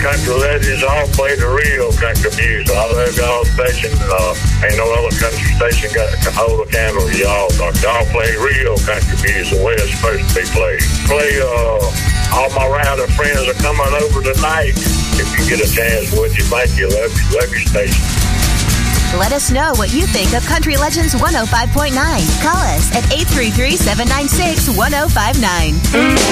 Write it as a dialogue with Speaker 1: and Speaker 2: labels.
Speaker 1: country legends all play the real country music. I love y'all station. Ain't no other country station can hold a candle to y'all. Y'all play real country music the way it's supposed to be played. Play all my rounder friends are coming over tonight. If you get a chance, would you? Thank you. Love your station.
Speaker 2: Let us know what you think of Country Legends 105.9. Call us at 833-796-1059.